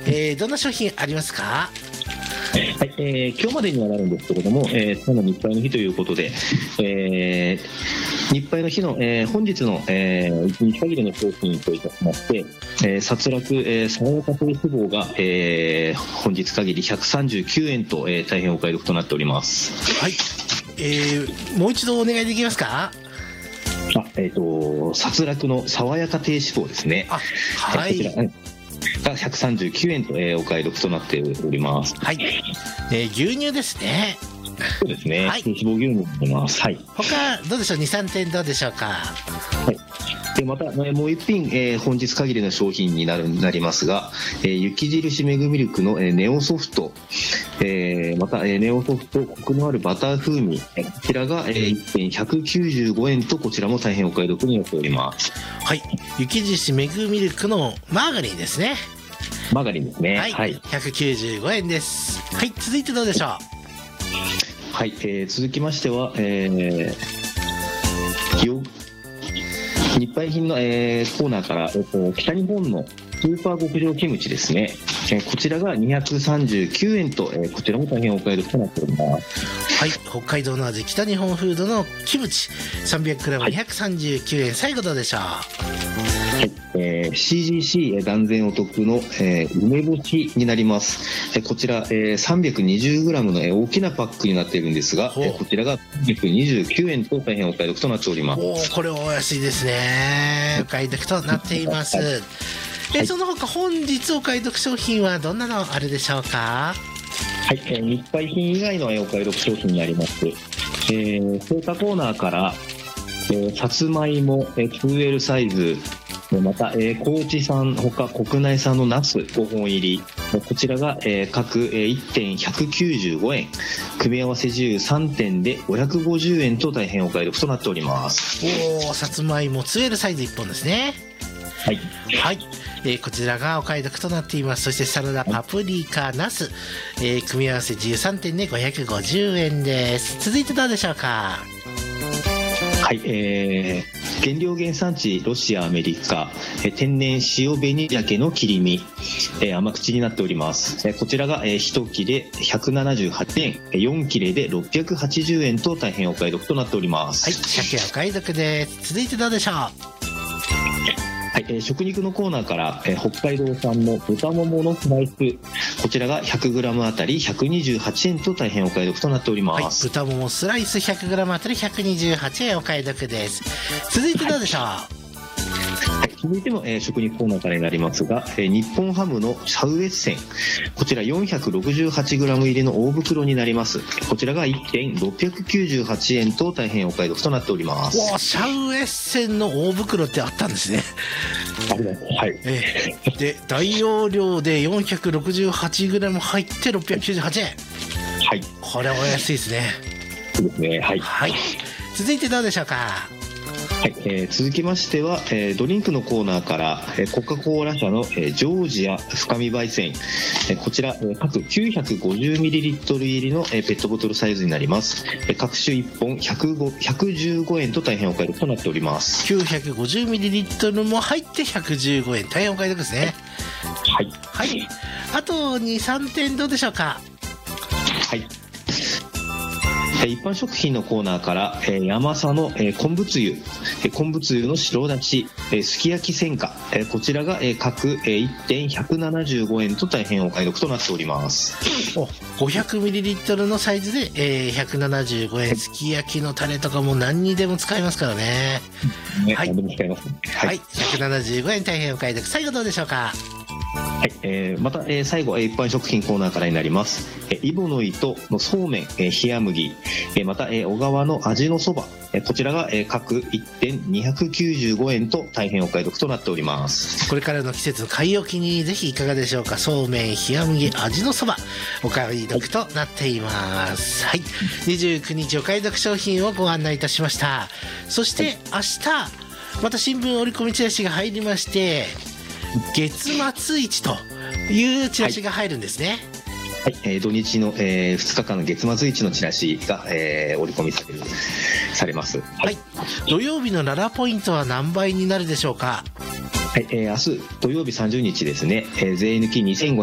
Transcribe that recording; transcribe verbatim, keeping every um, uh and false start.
えー、どんな商品ありますか？ はい、えー、今日までにはなるんですけれども、えー、今日の日配の日ということで、えー、日配の日の、えー、本日の、えー、いちにち限りの商品といたしまして、えー、殺落、えー、爽やか低脂肪が、えー、本日限りひゃくさんじゅうきゅうえんと、えー、大変お買い得となっております。 はい、えー、もう一度お願いできますか？ あ、えーと、殺落の爽やか低脂肪ですね。 あ、はい。 こちらがひゃくさんじゅうきゅうえんと、えー、お買い得となっております。 はい。えー、牛乳ですね。 そうですね。 はい。 低脂肪牛乳になります。はい。 他どうでしょう。に、さんてんどうでしょうか。 はい。でまた、ね、もう一品、えー、本日限りの商品になるなりますが、えー、雪印メグミルクの、えー、ネオソフト、えー、また、えー、ネオソフトコクのあるバター風味、こちらが、えー、いってんひゃくきゅうじゅうごえんと、こちらも大変お買い得になっております。 はい。雪印メグミルクのマーガリンですね。 マーガリンですね。 はい。はい、ひゃくきゅうじゅうごえんです。はい。続いてどうでしょう。 はい。えー、続きましては、えー、よ日配品の、えー、コーナーから、えっと、北日本のスーパー極上キムチですね、えー、こちらがにひゃくさんじゅうきゅうえんと、えー、こちらも大変お買い得となっております。 はい。北海道の味北日本フードのキムチ さんびゃくグラムにひゃくさんじゅうきゅうえん、はい、最後どうでしょう。 はい、えー、シージーシー 断然お得の、えー、梅干しになります。えー、こちら、えー、さんびゃくにじゅうグラム の、えー、大きなパックになっているんですが、えー、こちらがさんびゃくにじゅうきゅうえんと大変お買い得となっております。 おー、これお安いですね。お買い得となっています。はい、えー、その他本日お買い得商品はどんなのあるでしょうか？ はい、えー、日配品以外のお買い得商品になります。えー、青果コーナーから、えー、さつまいも、えー、ツーエル サイズ、また、えー、高知産ほか国内産のナスごほん入り、こちらが、えー、各、えー、いってんひゃくきゅうじゅうごえん、組み合わせ自由さんてんでごひゃくごじゅうえんと大変お買い得となっております。 おー、さつまいも ツーエル サイズいっぽんですね。 はい、 はい、えー、こちらがお買い得となっています。そしてサラダ、パプリカ、ナス、えー、組み合わせ自由さんてんでごひゃくごじゅうえんです。続いてどうでしょうか？ はい、えー、原料原産地ロシアアメリカ、えー、天然塩紅鮭の切り身、えー、甘口になっております。えー、こちらが、えー、いち切れひゃくななじゅうはちえん、よん切れでろっぴゃくはちじゅうえんと大変お買い得となっております。 はい、鮭お買い得です。続いてどうでしょう？ はい、えー、食肉のコーナーから、えー、北海道産の豚もものスライス、こちらが ひゃくグラム あたりひゃくにじゅうはちえんと大変お買い得となっております。 はい、豚ももスライス ひゃくグラム あたりひゃくにじゅうはちえんお買い得です。続いてどうでしょう？はいはい、続いても、えー、食肉コーナーからになりますが、えー、日本ハムのシャウエッセン、こちら よんひゃくろくじゅうはちグラム 入りの大袋になります。こちらが いってんろっぴゃくきゅうじゅうはちえんと大変お買い得となっております。 おー、シャウエッセンの大袋ってあったんですね。 ありがとう。はい。 えー、で大容量で よんひゃくろくじゅうはちグラム 入ってろっぴゃくきゅうじゅうはちえん。 はい。 これお安いですね。 そうですね。はい。 はい。続いてどうでしょうか？ はい、えー、続きましては、えー、ドリンクのコーナーから、えー、コカ・コーラ社の、えー、ジョージア深み焙煎、えー、こちら、えー、各 きゅうひゃくごじゅうミリリットル 入りの、えー、ペットボトルサイズになります。えー、各種いっぽんひゃくじゅうごえんと大変お買い得となっております。 きゅうひゃくごじゅうミリリットル も入ってひゃくじゅうごえん、大変お買い得ですね。 はい、 はい、あと にさんてんどうでしょうか？ はい、一般食品のコーナーから、えー、ヤマサの、えー、昆布つゆ、えー、昆布つゆの白だし、えー、すき焼き専科、えー、こちらが、えー、各、えー、いってんひゃくななじゅうごえんと大変お買い得となっております。 お ごひゃくミリリットル のサイズで、えー、ひゃくななじゅうごえん、すき焼きのタレとかも何にでも使えますからね。 ね、 はい、 何でも使えますね。はい、 はい、ひゃくななじゅうごえん大変お買い得。最後どうでしょうか？ はい、えー、また、えー、最後、えー、一般食品コーナーからになります。えー、イボの糸のそうめん、えー、冷麦、えー、また、えー、小川の味のそば、えー、こちらが、えー、各いってんにひゃくきゅうじゅうごえんと大変お買い得となっております。 これからの季節の買い置きにぜひいかがでしょうか？そうめん、冷麦、味のそば、お買い得となっています。はい、にじゅうくにちお買い得商品をご案内いたしました。そして明日また新聞折り込みチラシが入りまして、月末市というチラシが入るんですね。 はい、えー、土日の、えー、ふつかかんの月末市のチラシが、えー、折り込みされるされます。はい、 はい、土曜日のララポイントは何倍になるでしょうか？ はい、えー、明日土曜日さんじゅうにちですね、えー、税抜きにせんごひゃく